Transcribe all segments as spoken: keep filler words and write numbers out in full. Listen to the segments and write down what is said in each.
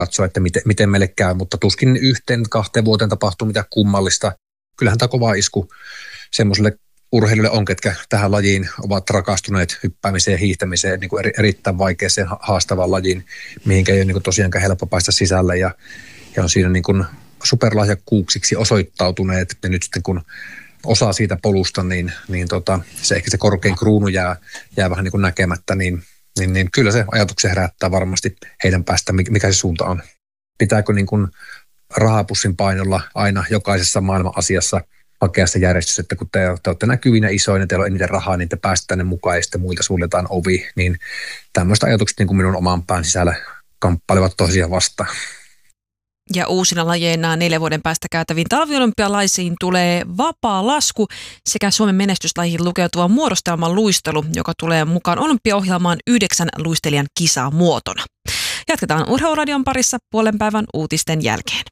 katsoa, että miten, miten meille käy, mutta tuskin yhteen kahteen vuoteen tapahtuu mitään kummallista. Kyllähän tämä kova isku semmoiselle urheilijoille on, ketkä tähän lajiin ovat rakastuneet hyppäämiseen ja hiihtämiseen, niin kuin eri, erittäin vaikeaseen haastavaan lajiin, mihinkä ei ole niin kuin tosiaankaan helppo päästä sisälle ja, ja on siinä niin kuin superlahjakkuuksiksi osoittautuneet. Ja nyt sitten kun osa siitä polusta, niin, niin tota, se ehkä se korkein kruunu jää, jää vähän niin kuin näkemättä, niin, niin, niin kyllä se ajatuksen herättää varmasti heidän päästä, mikä se suunta on. Pitääkö niin kuin rahapussin painolla aina jokaisessa maailman asiassa hakea se järjestys, että kun te, te olette näkyvinä isoina, teillä on eniten rahaa, niin te pääsette tänne mukaan ja sitten muilta suljetaan ovi, niin tämmöistä ajatukset niin kuin minun oman pään sisällä kamppailevat tosiaan vastaan. Ja uusina lajeina neljän vuoden päästä käytäviin talviolympialaisiin tulee vapaa lasku sekä Suomen menestyslajiin lukeutuva muodostelman luistelu, joka tulee mukaan olympiaohjelmaan yhdeksän luistelijan kisaa muotona. Jatketaan Urheiluradion parissa puolen päivän uutisten jälkeen.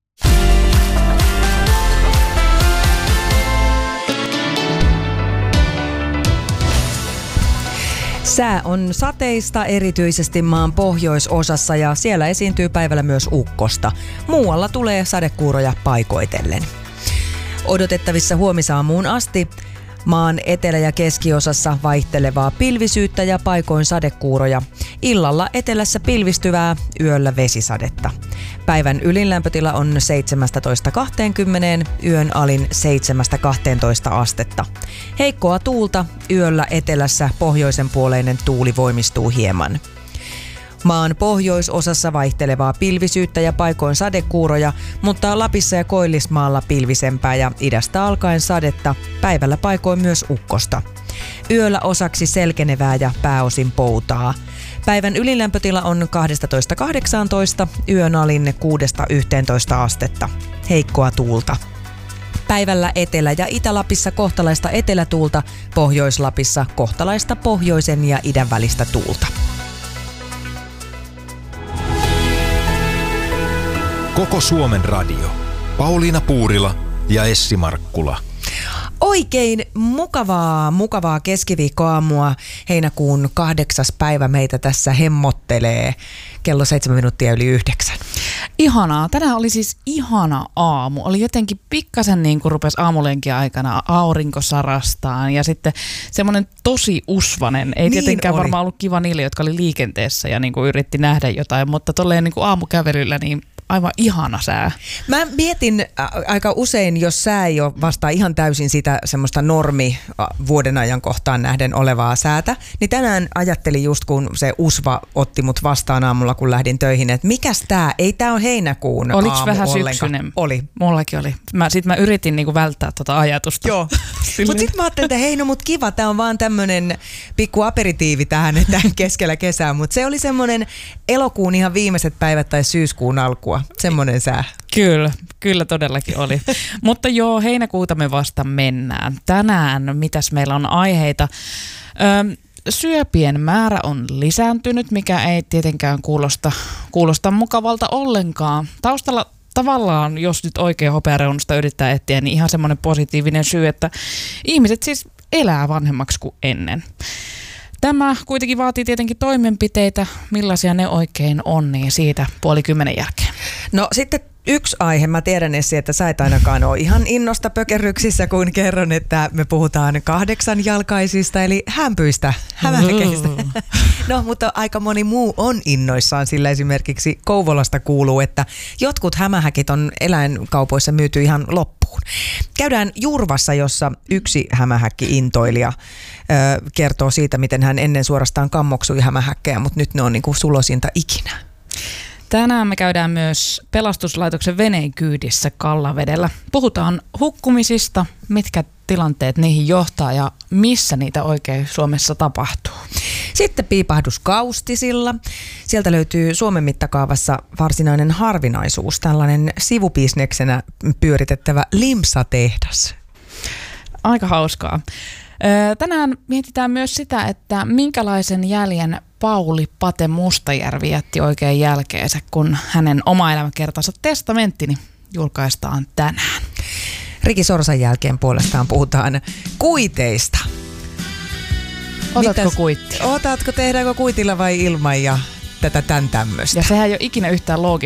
Sää on sateista erityisesti maan pohjoisosassa ja siellä esiintyy päivällä myös ukkosta. Muualla tulee sadekuuroja paikoitellen. Odotettavissa huomisaamuun asti maan etelä- ja keskiosassa vaihtelevaa pilvisyyttä ja paikoin sadekuuroja. Illalla etelässä pilvistyvää, yöllä vesisadetta. Päivän ylin lämpötila on seitsemästätoista kaksikymmentä, yön alin seitsemästä kahteentoista astetta. Heikkoa tuulta, yöllä etelässä pohjoisen puoleinen tuuli voimistuu hieman. Maan pohjoisosassa vaihtelevaa pilvisyyttä ja paikoin sadekuuroja, mutta Lapissa ja Koillismaalla pilvisempää ja idästä alkaen sadetta, päivällä paikoin myös ukkosta. Yöllä osaksi selkenevää ja pääosin poutaa. Päivän ylilämpötila on kaksitoista kahdeksantoista, yön alin kuudesta yhteentoista astetta. Heikkoa tuulta. Päivällä Etelä- ja Itä-Lapissa kohtalaista etelätuulta, Pohjois-Lapissa kohtalaista pohjoisen ja idän välistä tuulta. Koko Suomen radio. Pauliina Puurila ja Essi Markkula. Oikein mukavaa, mukavaa keskiviikkoaamua. Heinäkuun kahdeksas päivä meitä tässä hemmottelee. Kello seitsemän minuuttia yli yhdeksän. Ihanaa. Tänään oli siis ihana aamu. Oli jotenkin pikkasen niin kuin rupesi aamulenkin aikana aurinko sarastaan ja sitten semmoinen tosi usvanen. Ei niin tietenkään oli. Varmaan ollut kiva niille, jotka oli liikenteessä ja niin kuin yritti nähdä jotain, mutta tolleen niin kuin aamukävelyllä niin aivan ihana sää. Mä mietin aika usein, jos sää ei ole vastaa ihan täysin sitä semmoista normi vuoden ajan kohtaan nähden olevaa säätä, niin tänään ajattelin just kun se usva otti mut vastaan aamulla, kun lähdin töihin, että mikäs tää, ei tää ole heinäkuun Oliko aamu vähän ollenkaan. syksyinen? Oli. Mullakin oli. Mä, sit mä yritin niinku välttää tota ajatusta. Joo. Mutta sitten mä ajattelin, että hei no mut kiva, tää on vaan tämmönen pikku aperitiivi tähän että keskellä kesää, mutta se oli semmonen elokuun ihan viimeiset päivät tai syyskuun alkua. Semmoinen sää. Kyllä, kyllä todellakin oli. Mutta joo, heinäkuuta me vasta mennään. Tänään, mitäs meillä on aiheita? Öm, syöpien määrä on lisääntynyt, mikä ei tietenkään kuulosta, kuulosta mukavalta ollenkaan. Taustalla tavallaan, jos nyt oikein hopeareunusta yrittää etsiä, niin ihan semmoinen positiivinen syy, että ihmiset siis elää vanhemmaksi kuin ennen. Tämä kuitenkin vaatii tietenkin toimenpiteitä, millaisia ne oikein on, niin siitä puoli kymmenen jälkeen. No sitten yksi aihe, mä tiedän Essi, että sä et ainakaan ole ihan innosta pökerryksissä, kun kerron, että me puhutaan kahdeksanjalkaisista, eli hämpyistä, hämähäkeistä. Mm. No, mutta aika moni muu on innoissaan, sillä esimerkiksi Kouvolasta kuuluu, että jotkut hämähäkit on eläinkaupoissa myyty ihan loppuun. Käydään Jurvassa, jossa yksi hämähäkki-intoilija ö, kertoo siitä, miten hän ennen suorastaan kammoksui hämähäkkejä, mutta nyt ne on niin kuin sulosinta ikinä. Tänään me käydään myös pelastuslaitoksen veneen kyydissä Kallavedellä. Puhutaan hukkumisista, mitkä tilanteet niihin johtaa ja missä niitä oikein Suomessa tapahtuu. Sitten piipahdus Kaustisilla. Sieltä löytyy Suomen mittakaavassa varsinainen harvinaisuus, tällainen sivubisneksenä pyöritettävä limsatehdas. Aika hauskaa. Tänään mietitään myös sitä, että minkälaisen jäljen Pauli Pate Mustajärvi jätti oikein jälkeensä, kun hänen oma elämäkertansa testamenttini julkaistaan tänään. Riki Sorsan jälkeen puolestaan puhutaan kuiteista. Otatko Mitäs, kuittia? Otatko, tehdäänkö kuitilla vai ilman ja tätä tämän tämmöistä. Ja sehän ei ole ikinä yhtään loogista.